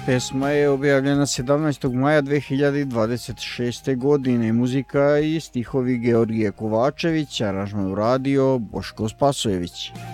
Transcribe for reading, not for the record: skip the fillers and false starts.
Pesma je objavljena 17. maja 2026. godine. Muzika i stihovi Georgije Kovačević, aranžman uradio Boško Spasojević.